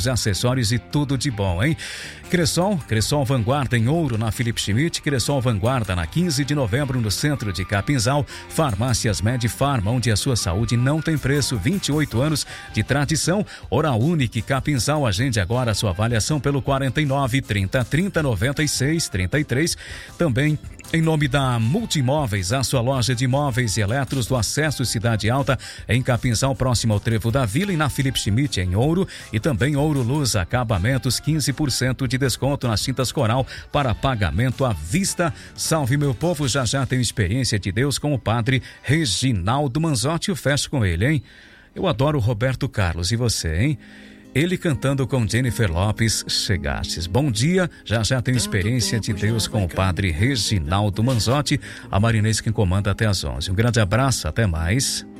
móveis, acessórios e tudo de bom, hein? Cressol Vanguarda em Ouro na Felipe Schmidt, Cressol Vanguarda na 15 de novembro no centro de Capinzal, Farmácias Medifarma, onde a sua saúde não tem preço, 28 anos de tradição. Oral Unique Capinzal, agende agora a sua avaliação pelo 49 30 30 96 33. Também em nome da Multimóveis, a sua loja de móveis e eletros do Acesso Cidade Alta, em Capinzal, próximo ao Trevo da Vila, e na Felipe Schmidt, em Ouro, e também Ouro Luz Acabamentos, 15% de desconto nas tintas Coral para pagamento à vista. Salve, meu povo, já tenho experiência de Deus com o padre Reginaldo Manzotti. Eu fecho com ele, hein? Eu adoro o Roberto Carlos, e você, hein? Ele cantando com Jennifer Lopes, Chegastes. Bom dia, já tem experiência de Deus com o padre Reginaldo Manzotti. A Marinês quem comanda até às 11. Um grande abraço, até mais.